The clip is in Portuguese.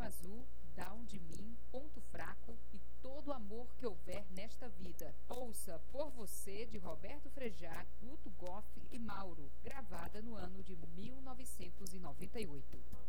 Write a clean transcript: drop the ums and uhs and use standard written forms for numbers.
azul, down de mim, ponto fraco e todo o amor que houver nesta vida. Ouça Por Você, de Roberto Frejá, Guto Goff e Mauro, gravada no ano de 1998.